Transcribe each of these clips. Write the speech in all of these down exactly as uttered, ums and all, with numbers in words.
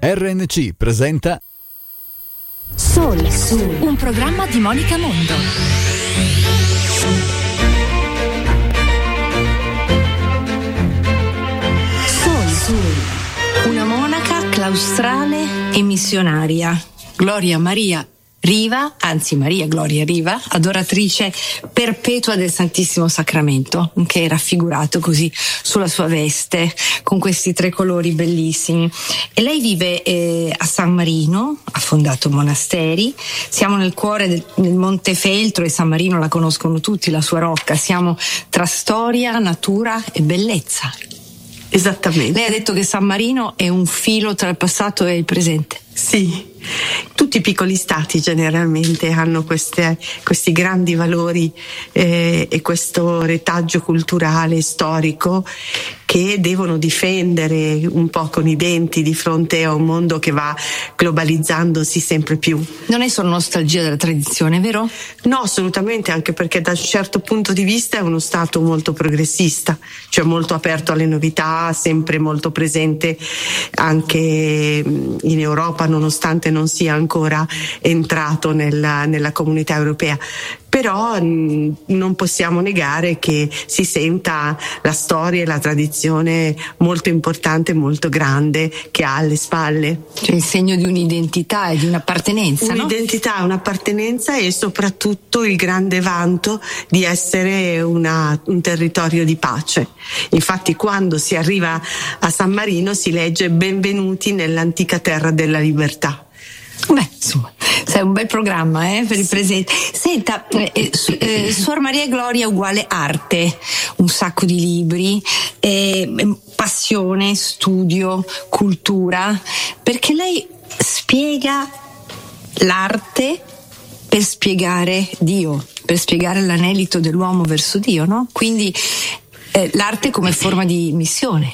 R N C presenta Soul, Soul, un programma di Monica Mondo. Soul, Soul, una monaca claustrale e missionaria. Gloria Maria Riva, anzi Maria Gloria Riva, adoratrice perpetua del Santissimo Sacramento, che è raffigurato così sulla sua veste con questi tre colori bellissimi. E lei vive eh, a San Marino, ha fondato monasteri. Siamo nel cuore del, del Montefeltro, e San Marino la conoscono tutti, la sua rocca. Siamo tra storia, natura e bellezza. Esattamente. Lei ha detto che San Marino è un filo tra il passato e il presente. Sì, tutti i piccoli stati generalmente hanno queste, questi grandi valori eh, e questo retaggio culturale, storico, che devono difendere un po' con i denti di fronte a un mondo che va globalizzandosi sempre più. Non è solo nostalgia della tradizione, vero? No, assolutamente, anche perché da un certo punto di vista è uno stato molto progressista, cioè molto aperto alle novità, sempre molto presente anche in Europa, nonostante non sia ancora entrato nella, nella comunità europea. Però mh, non possiamo negare che si senta la storia e la tradizione molto importante, molto grande che ha alle spalle. Cioè il segno di un'identità e di un'appartenenza, Un'identità, no? un'appartenenza e soprattutto il grande vanto di essere una, un territorio di pace. Infatti quando si arriva a San Marino si legge "Benvenuti nell'antica terra della libertà". Beh, insomma, sei un bel programma eh, per il presente. Senta, eh, eh, Suor Maria Gloria uguale arte, un sacco di libri, eh, passione, studio, cultura, perché lei spiega l'arte per spiegare Dio, per spiegare l'anelito dell'uomo verso Dio, no? Quindi eh, l'arte come forma di missione.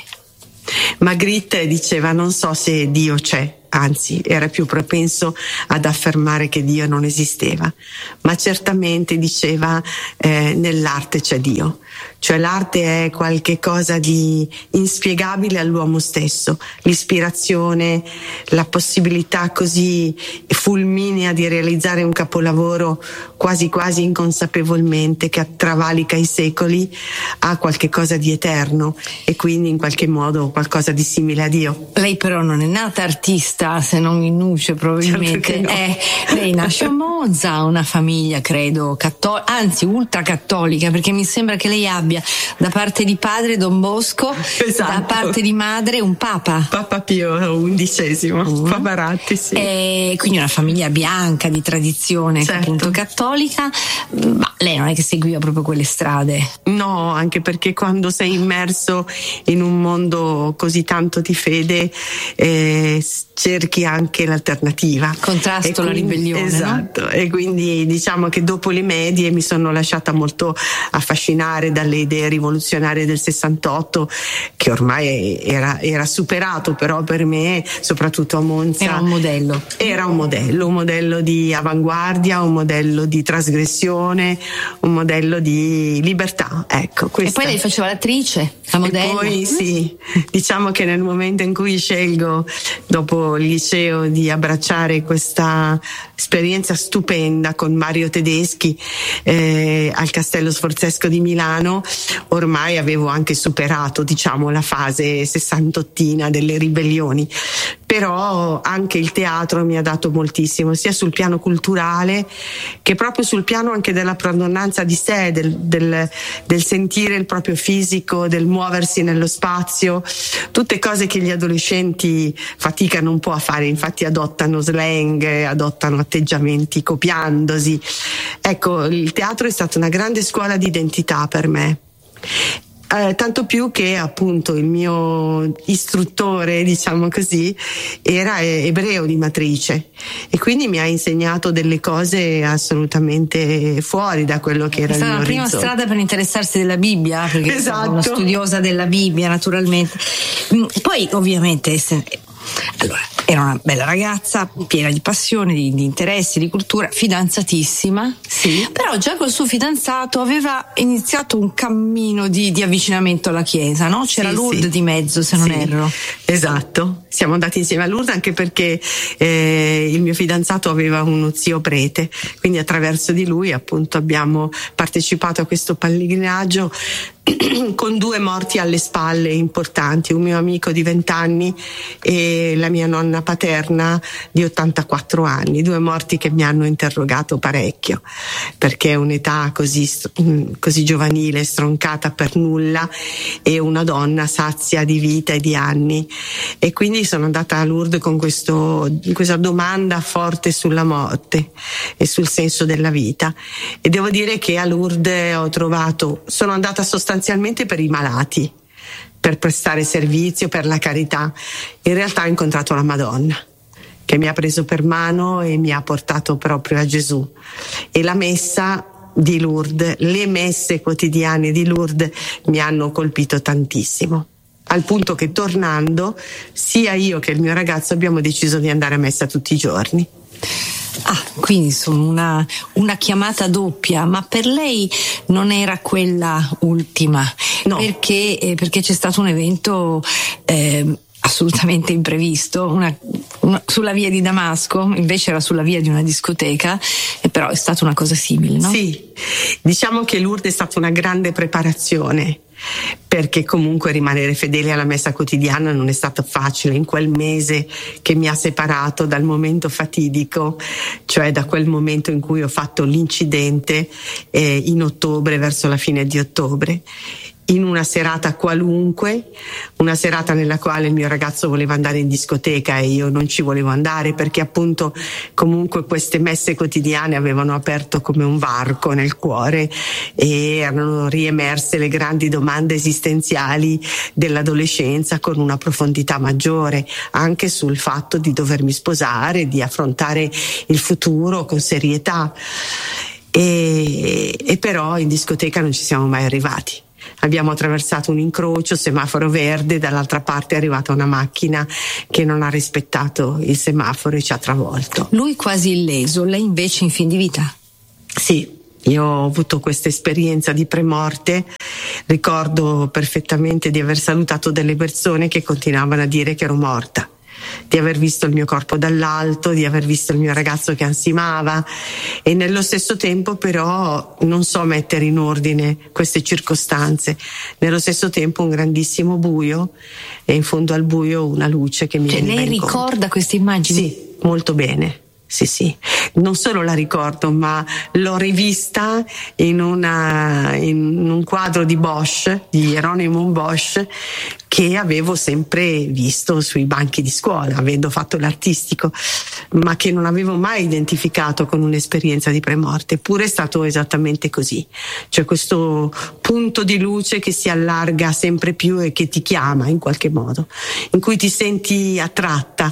Magritte diceva: non so se Dio c'è, anzi era più propenso ad affermare che Dio non esisteva, ma certamente diceva eh, nell'arte c'è Dio, cioè l'arte è qualche cosa di inspiegabile all'uomo stesso, l'ispirazione, la possibilità così fulminea di realizzare un capolavoro quasi quasi inconsapevolmente che travalica i secoli, ha qualche cosa di eterno e quindi in qualche modo qualcosa di simile a Dio. Lei però non è nata artista, se non in nuce probabilmente. Certo no. eh, lei nasce a Monza, una famiglia credo cattolica, anzi ultracattolica, perché mi sembra che lei abbia da parte di padre Don Bosco, esatto, da parte di madre un papa Papa Pio undicesimo, mm. Papa Ratti, sì. E quindi una famiglia bianca di tradizione, certo, appunto cattolica, ma lei non è che seguiva proprio quelle strade. No, anche perché quando sei immerso in un mondo così tanto di fede eh, cerchi anche l'alternativa. Contrasto alla ribellione. Esatto, no? E quindi diciamo che dopo le medie mi sono lasciata molto affascinare dalle idee rivoluzionarie del sessantotto, che ormai era, era superato, però per me, soprattutto a Monza, era un modello. Era un modello, un modello di avanguardia, un modello di trasgressione, un modello di libertà. Ecco, questa. E poi lei faceva l'attrice, la modella. E poi sì, diciamo che nel momento in cui scelgo, dopo il liceo, di abbracciare questa esperienza stupenda con Mario Tedeschi eh, al Castello Sforzesco di Milano, ormai avevo anche superato, diciamo, la fase sessantottina delle ribellioni. Però anche il teatro mi ha dato moltissimo, sia sul piano culturale che proprio sul piano anche della pradonanza di sé, del, del, del sentire il proprio fisico, del muoversi nello spazio, tutte cose che gli adolescenti faticano un po' a fare, infatti adottano slang, adottano atteggiamenti copiandosi. Ecco, il teatro è stata una grande scuola di identità per me. Eh, tanto più che appunto il mio istruttore, diciamo così, era ebreo di matrice e quindi mi ha insegnato delle cose assolutamente fuori da quello che era il mio orizzonte. È stata la prima strada per interessarsi della Bibbia, perché esatto, sono una studiosa della Bibbia naturalmente. Poi ovviamente allora Era una bella ragazza, piena di passione, di, di interessi, di cultura, fidanzatissima. Sì. Però già col suo fidanzato aveva iniziato un cammino di, di avvicinamento alla Chiesa, no? C'era Sì, Lourdes sì. di mezzo, se non Sì, erro. Esatto, siamo andati insieme a Lourdes anche perché eh, il mio fidanzato aveva uno zio prete, quindi attraverso di lui appunto abbiamo partecipato a questo pellegrinaggio con due morti alle spalle importanti, un mio amico di venti anni e la mia nonna paterna di ottantaquattro anni, due morti che mi hanno interrogato parecchio, perché un'età così, così giovanile, stroncata per nulla, e una donna sazia di vita e di anni. E quindi sono andata a Lourdes con questo, questa domanda forte sulla morte e sul senso della vita, e devo dire che a Lourdes ho trovato, sono andata sostanzialmente per i malati, per prestare servizio, per la carità. In realtà ho incontrato la Madonna, che mi ha preso per mano e mi ha portato proprio a Gesù. E la messa di Lourdes, le messe quotidiane di Lourdes mi hanno colpito tantissimo, al punto che tornando sia io che il mio ragazzo abbiamo deciso di andare a messa tutti i giorni. Ah, quindi insomma una, una chiamata doppia, ma per lei non era quella ultima, no. perché, eh, perché c'è stato un evento eh, assolutamente imprevisto, una, una, sulla via di Damasco, invece era sulla via di una discoteca, e però è stata una cosa simile, no? Sì, diciamo che Lourdes è stata una grande preparazione, perché comunque rimanere fedeli alla messa quotidiana non è stato facile in quel mese che mi ha separato dal momento fatidico, cioè da quel momento in cui ho fatto l'incidente eh, in ottobre, verso la fine di ottobre, in una serata qualunque, una serata nella quale il mio ragazzo voleva andare in discoteca e io non ci volevo andare, perché appunto comunque queste messe quotidiane avevano aperto come un varco nel cuore e erano riemerse le grandi domande esistenziali dell'adolescenza con una profondità maggiore, anche sul fatto di dovermi sposare, di affrontare il futuro con serietà. E, e però in discoteca non ci siamo mai arrivati. Abbiamo attraversato un incrocio, semaforo verde, dall'altra parte è arrivata una macchina che non ha rispettato il semaforo e ci ha travolto. Lui quasi illeso, lei invece in fin di vita? Sì, io ho avuto questa esperienza di premorte, ricordo perfettamente di aver salutato delle persone che continuavano a dire che ero morta, di aver visto il mio corpo dall'alto, di aver visto il mio ragazzo che ansimava, e nello stesso tempo però non so mettere in ordine queste circostanze, nello stesso tempo un grandissimo buio e in fondo al buio una luce che mi cioè, veniva lei incontro. Ricorda queste immagini? Sì, molto bene. Sì, sì, non solo la ricordo, ma l'ho rivista in, una, in un quadro di Bosch, di Hieronymo Bosch, che avevo sempre visto sui banchi di scuola, avendo fatto l'artistico, ma che non avevo mai identificato con un'esperienza di premorte. Eppure è stato esattamente così. C'è questo punto di luce che si allarga sempre più e che ti chiama in qualche modo, in cui ti senti attratta,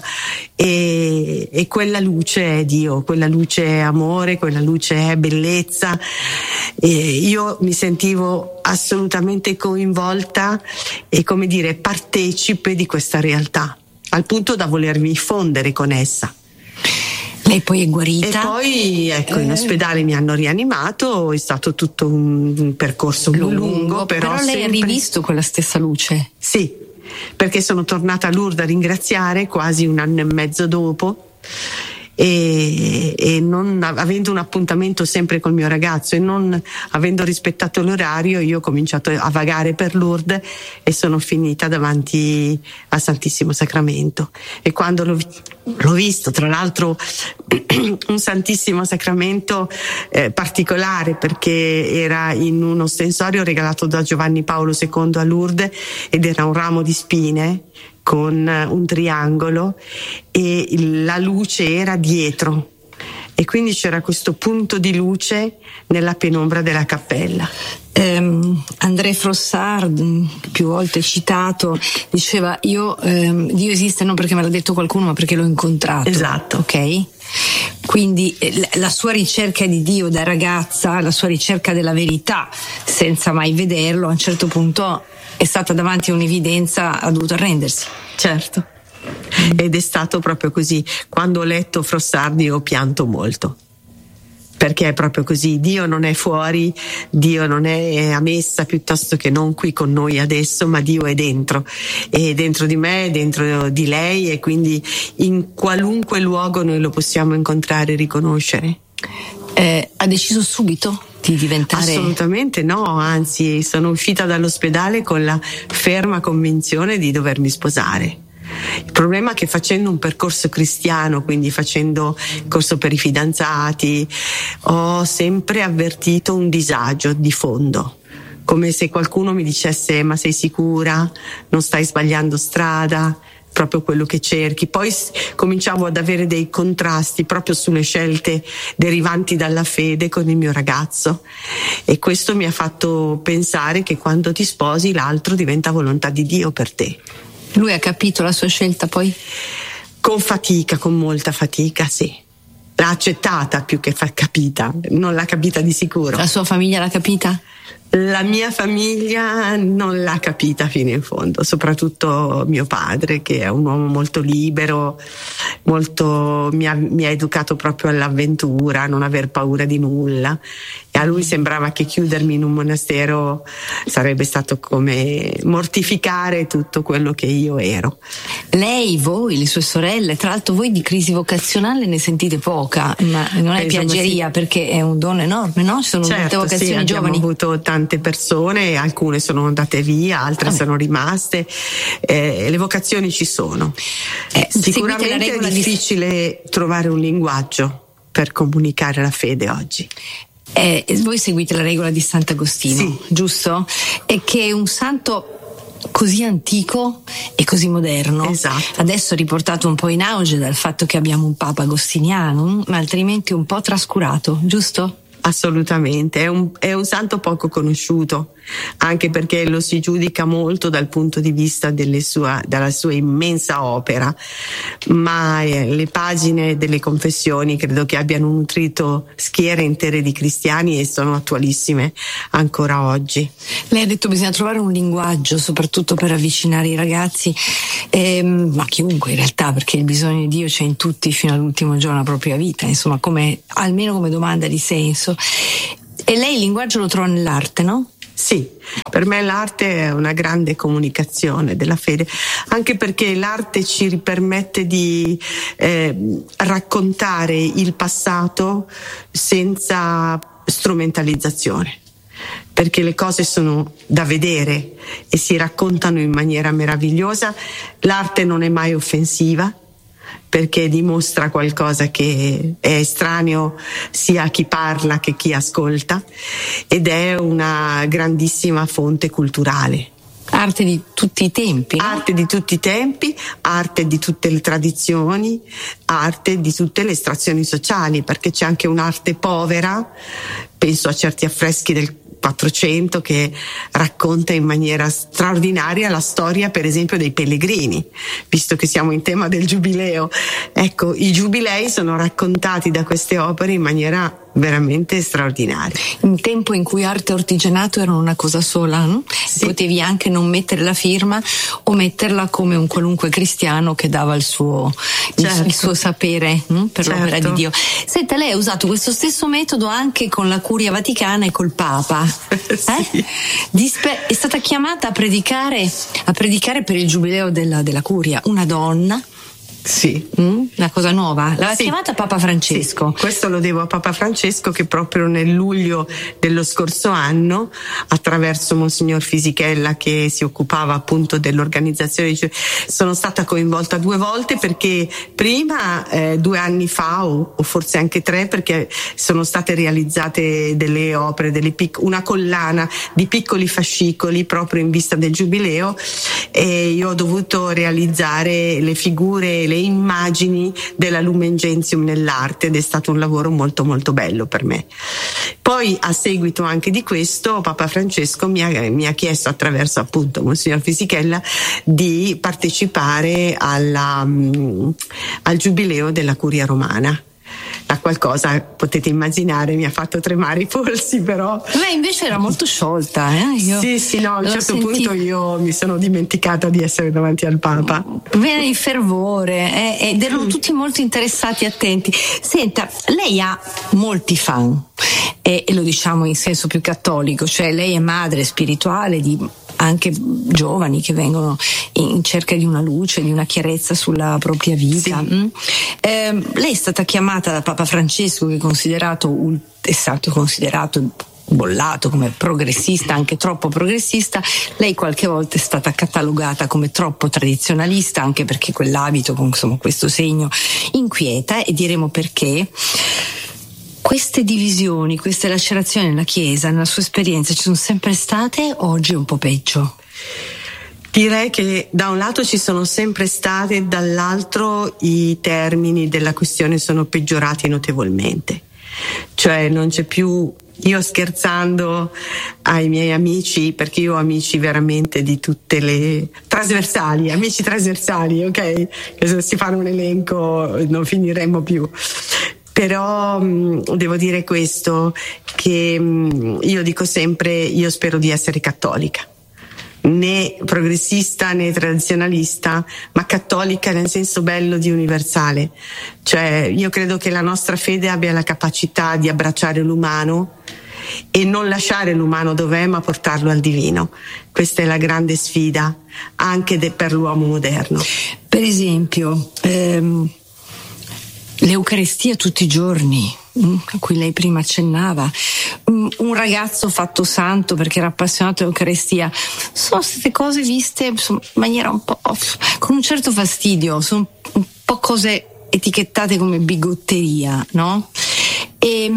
e, e quella luce è Dio, quella luce è amore, quella luce è bellezza. E io mi sentivo assolutamente coinvolta e, come dire, partecipe di questa realtà, al punto da volermi fondere con essa. Lei poi è guarita? E poi ecco, eh. in ospedale mi hanno rianimato, è stato tutto un, un percorso lungo, lungo però, però lei sempre... ha rivisto quella stessa luce? Sì, perché sono tornata a Lourdes a ringraziare quasi un anno e mezzo dopo, e, e non avendo un appuntamento sempre col mio ragazzo e non avendo rispettato l'orario, io ho cominciato a vagare per Lourdes e sono finita davanti al Santissimo Sacramento. E quando l'ho, l'ho visto, tra l'altro un Santissimo Sacramento eh, particolare, perché era in un ostensorio regalato da Giovanni Paolo secondo a Lourdes ed era un ramo di spine con un triangolo e la luce era dietro, e quindi c'era questo punto di luce nella penombra della cappella. Um, André Frossard, più volte citato, diceva io um, Dio esiste non perché me l'ha detto qualcuno, ma perché l'ho incontrato. Esatto. Ok? Quindi eh, la sua ricerca di Dio da ragazza, la sua ricerca della verità senza mai vederlo, a un certo punto è stata davanti a un'evidenza, ha dovuto arrendersi. Certo. ed è stato proprio così. Quando ho letto Frossardi ho pianto molto, perché è proprio così. Dio non è fuori, Dio non è a messa piuttosto che non qui con noi adesso, ma Dio è dentro, è dentro di me, è dentro di lei, e quindi in qualunque luogo noi lo possiamo incontrare e riconoscere. Eh, ha deciso subito di diventare? Assolutamente no, anzi sono uscita dall'ospedale con la ferma convinzione di dovermi sposare. Il problema è che facendo un percorso cristiano, quindi facendo il corso per i fidanzati, ho sempre avvertito un disagio di fondo, come se qualcuno mi dicesse: ma sei sicura? Non stai sbagliando strada? Proprio quello che cerchi. Poi cominciavo ad avere dei contrasti proprio sulle scelte derivanti dalla fede con il mio ragazzo, e questo mi ha fatto pensare che quando ti sposi l'altro diventa volontà di Dio per te. Lui ha capito la sua scelta poi? Con fatica, con molta fatica, sì. L'ha accettata più che fa capita, non l'ha capita di sicuro. La sua famiglia l'ha capita? La mia famiglia non l'ha capita fino in fondo, soprattutto mio padre, che è un uomo molto libero, molto, mi ha, mi ha educato proprio all'avventura, a non aver paura di nulla, e a lui sembrava che chiudermi in un monastero sarebbe stato come mortificare tutto quello che io ero. Lei, voi, le sue sorelle, tra l'altro voi di crisi vocazionale ne sentite poca, ma non è piaggeria, sì, perché è un dono enorme, no? Ci sono certo, molte vocazioni sì, giovani. Abbiamo avuto tante persone, alcune sono andate via, altre ah, sono rimaste, eh, le vocazioni ci sono. Eh, Sicuramente è difficile di... trovare un linguaggio per comunicare la fede oggi. Eh, voi seguite la regola di Sant'Agostino, sì, giusto? E che è un santo così antico e così moderno, esatto, adesso riportato un po' in auge dal fatto che abbiamo un papa agostiniano, ma altrimenti un po' trascurato, giusto? Assolutamente, è un, è un santo poco conosciuto, anche perché lo si giudica molto dal punto di vista delle sua, della sua immensa opera, ma eh, le pagine delle confessioni credo che abbiano nutrito schiere intere di cristiani e sono attualissime ancora oggi. Lei ha detto che bisogna trovare un linguaggio soprattutto per avvicinare i ragazzi, ehm, ma chiunque in realtà, perché il bisogno di Dio c'è in tutti fino all'ultimo giorno della propria vita, insomma, come, almeno come domanda di senso. E lei il linguaggio lo trova nell'arte, no? Sì, per me l'arte è una grande comunicazione della fede, anche perché l'arte ci permette di eh, raccontare il passato senza strumentalizzazione, perché le cose sono da vedere e si raccontano in maniera meravigliosa. L'arte non è mai offensiva, perché dimostra qualcosa che è estraneo sia a chi parla che a chi ascolta, ed è una grandissima fonte culturale. Arte di tutti i tempi, no? Arte di tutti i tempi, arte di tutte le tradizioni, arte di tutte le estrazioni sociali, perché c'è anche un'arte povera, penso a certi affreschi del quattrocento che racconta in maniera straordinaria la storia, per esempio, dei pellegrini, visto che siamo in tema del giubileo. Ecco, i giubilei sono raccontati da queste opere in maniera veramente straordinaria. Un tempo in cui arte e artigianato erano una cosa sola, no? Sì. Potevi anche non mettere la firma o metterla come un qualunque cristiano che dava il suo, certo, il, il suo sapere, no? Per certo, l'opera di Dio. Senta, lei ha usato questo stesso metodo anche con la Curia Vaticana e col Papa. Sì. Eh? Dispe- è stata chiamata a predicare, a predicare per il giubileo della, della Curia, una donna. Sì. Mm, una cosa nuova. L'aveva sì. chiamata Papa Francesco. Sì. Questo lo devo a Papa Francesco, che proprio nel luglio dello scorso anno, attraverso Monsignor Fisichella, che si occupava appunto dell'organizzazione, sono stata coinvolta due volte, perché prima eh, due anni fa o, o forse anche tre, perché sono state realizzate delle opere, delle pic- una collana di piccoli fascicoli proprio in vista del giubileo, e io ho dovuto realizzare le figure, le immagini della Lumen Gentium nell'arte, ed è stato un lavoro molto molto bello per me. Poi, a seguito anche di questo, Papa Francesco mi ha, mi ha chiesto, attraverso appunto Monsignor Fisichella, di partecipare alla, um, al giubileo della Curia Romana. a qualcosa, potete immaginare, mi ha fatto tremare i polsi, però. Lei invece era molto sciolta, eh? Io sì, sì, no, a un certo senti... punto io mi sono dimenticata di essere davanti al Papa. Viene il fervore eh, ed erano tutti molto interessati e attenti. Senta, lei ha molti fan e, e lo diciamo in senso più cattolico, cioè lei è madre spirituale di anche giovani che vengono in cerca di una luce, di una chiarezza sulla propria vita. Sì. Mm? Eh, lei è stata chiamata da Papa Francesco, che è considerato, è stato considerato bollato come progressista, anche troppo progressista. Lei qualche volta è stata catalogata come troppo tradizionalista, anche perché quell'abito con insomma, questo segno inquieta, e diremo perché. Queste divisioni, queste lacerazioni nella Chiesa, nella sua esperienza, ci sono sempre state, o oggi è un po' peggio? Direi che da un lato ci sono sempre state, dall'altro i termini della questione sono peggiorati notevolmente. Cioè non c'è più, io scherzando ai miei amici, perché io ho amici veramente di tutte le trasversali, amici trasversali, ok? Che se si fanno un elenco non finiremmo più. Però mh, devo dire questo, che mh, io dico sempre, io spero di essere cattolica, né progressista né tradizionalista, ma cattolica nel senso bello di universale. Cioè io credo che la nostra fede abbia la capacità di abbracciare l'umano e non lasciare l'umano dov'è, ma portarlo al divino. Questa è la grande sfida anche de- per l'uomo moderno. Per esempio, ehm... l'Eucaristia tutti i giorni, a cui lei prima accennava, un ragazzo fatto santo perché era appassionato all'Eucaristia, sono queste cose viste in maniera un po' con un certo fastidio, sono un po' cose etichettate come bigotteria, no? E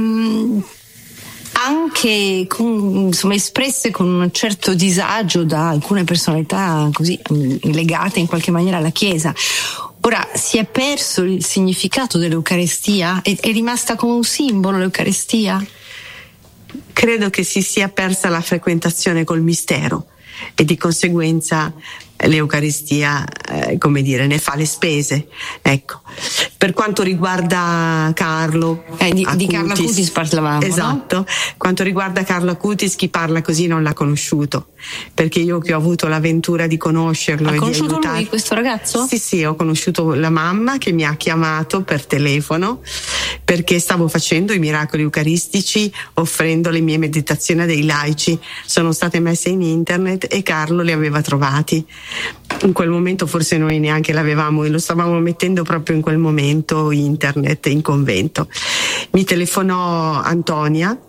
anche con, insomma, espresse con un certo disagio da alcune personalità così legate in qualche maniera alla Chiesa. Ora, si è perso il significato dell'Eucaristia? È, è rimasta come un simbolo l'Eucaristia? Credo che si sia persa la frequentazione col mistero e di conseguenza l'Eucaristia, eh, come dire, ne fa le spese. Ecco. Per quanto riguarda Carlo eh, di, Acutis, di Carlo Acutis parlavamo, esatto, no? Quanto riguarda Carlo Acutis, chi parla così non l'ha conosciuto, perché io che ho avuto l'avventura di conoscerlo ha e conosciuto di aiutare... lui, questo ragazzo? Sì, sì, ho conosciuto la mamma che mi ha chiamato per telefono perché stavo facendo i miracoli eucaristici, offrendo le mie meditazioni a dei laici. Sono state messe in internet e Carlo li aveva trovati. In quel momento forse noi neanche l'avevamo e lo stavamo mettendo proprio in quel momento internet in convento. Mi telefonò Antonia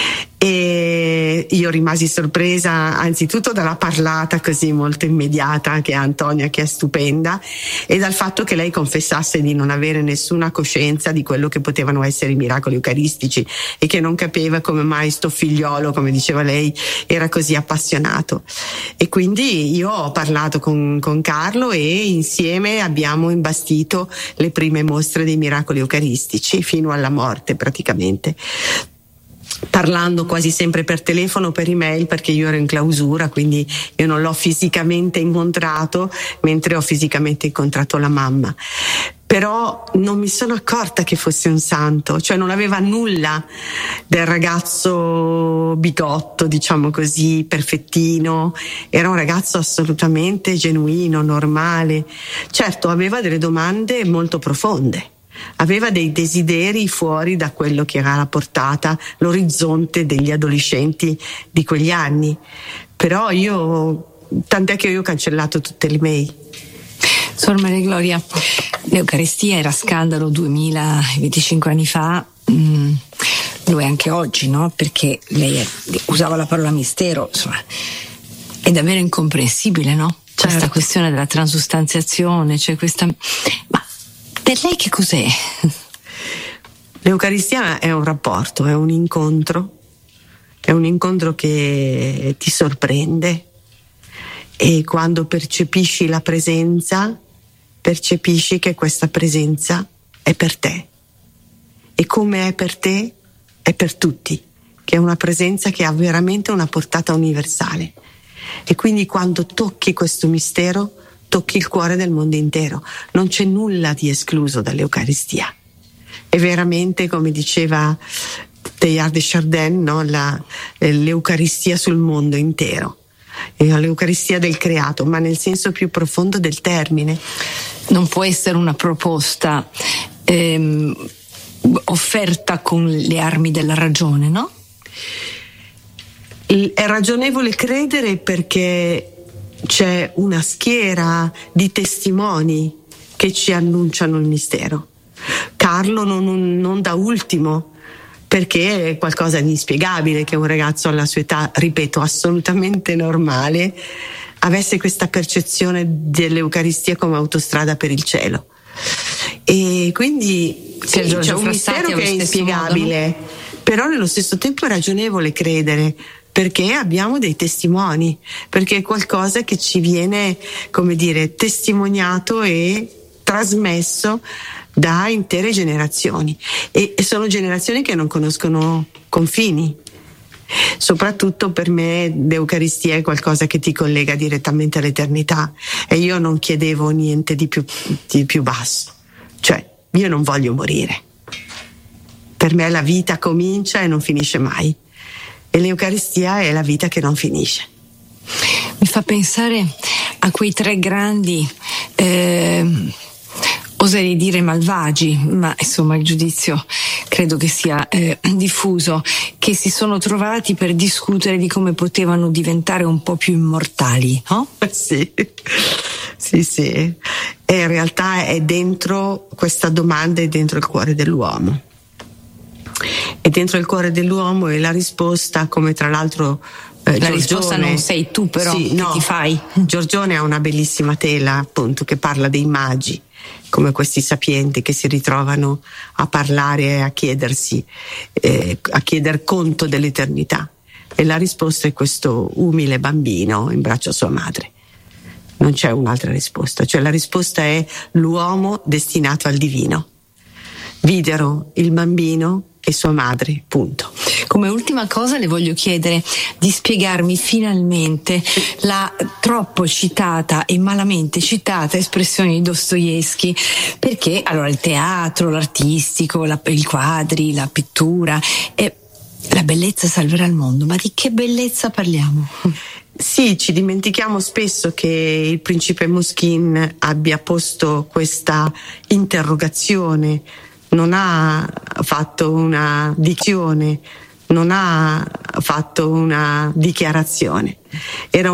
e io rimasi sorpresa anzitutto dalla parlata così molto immediata che ha Antonia, che è stupenda, e dal fatto che lei confessasse di non avere nessuna coscienza di quello che potevano essere i miracoli eucaristici e che non capiva come mai sto figliolo, come diceva lei, era così appassionato. E quindi io ho parlato con, con Carlo e insieme abbiamo imbastito le prime mostre dei miracoli eucaristici fino alla morte praticamente, parlando quasi sempre per telefono o per email, perché io ero in clausura, quindi io non l'ho fisicamente incontrato, mentre ho fisicamente incontrato la mamma. Però non mi sono accorta che fosse un santo, cioè non aveva nulla del ragazzo bigotto, diciamo così, perfettino. Era un ragazzo assolutamente genuino, normale. Certo, aveva delle domande molto profonde. Aveva dei desideri fuori da quello che era la portata, l'orizzonte degli adolescenti di quegli anni. Però io, tant'è che io ho cancellato tutte le mail. Sor Maria Gloria, l'Eucaristia era scandalo duemilaventicinque anni fa, mm, lo è anche oggi, no? Perché lei è, usava la parola mistero, insomma, è davvero incomprensibile, no? Certo. Questa questione della transustanziazione, cioè questa... Ma per lei che cos'è? L'Eucaristia è un rapporto, è un incontro, è un incontro che ti sorprende e quando percepisci la presenza, percepisci che questa presenza è per te e come è per te è per tutti, che è una presenza che ha veramente una portata universale e quindi quando tocchi questo mistero tocchi il cuore del mondo intero. Non c'è nulla di escluso dall'Eucaristia. è veramente, come diceva Teilhard de Chardin, no? La, l'Eucaristia sul mondo intero, l'Eucaristia del creato, ma nel senso più profondo del termine. Non può essere una proposta ehm, offerta con le armi della ragione, no? È ragionevole credere perché c'è una schiera di testimoni che ci annunciano il mistero. Carlo non, non da ultimo, perché è qualcosa di inspiegabile che un ragazzo alla sua età, ripeto, assolutamente normale, avesse questa percezione dell'Eucaristia come autostrada per il cielo. E quindi sì, c'è un mistero che è inspiegabile, modo, no? Però nello stesso tempo è ragionevole credere, perché abbiamo dei testimoni, perché è qualcosa che ci viene, come dire, testimoniato e trasmesso da intere generazioni, e sono generazioni che non conoscono confini. Soprattutto per me l'Eucaristia è qualcosa che ti collega direttamente all'eternità, e io non chiedevo niente di più, di più basso, cioè io non voglio morire, per me la vita comincia e non finisce mai, e l'Eucaristia è la vita che non finisce. Mi fa pensare a quei tre grandi eh, oserei dire malvagi, ma insomma il giudizio credo che sia eh, diffuso, che si sono trovati per discutere di come potevano diventare un po' più immortali, no? Sì, sì, sì. E in realtà è dentro questa domanda, è dentro il cuore dell'uomo. È dentro il cuore dell'uomo, e la risposta, come tra l'altro Eh, la risposta non sei tu, però sì, che no, ti fai? Giorgione ha una bellissima tela, appunto, che parla dei magi, come questi sapienti che si ritrovano a parlare e a chiedersi, eh, a chieder conto dell'eternità. E la risposta è questo umile bambino in braccio a sua madre. Non c'è un'altra risposta, cioè la risposta è l'uomo destinato al divino. Videro il bambino e sua madre, punto. Come ultima cosa le voglio chiedere di spiegarmi finalmente la troppo citata e malamente citata espressione di Dostoevskij, perché allora il teatro, l'artistico, la, i quadri, la pittura, e la bellezza salverà il mondo, ma di che bellezza parliamo? Sì, ci dimentichiamo spesso che il principe Moschin abbia posto questa interrogazione, non ha fatto una dizione, non ha fatto una dichiarazione. Era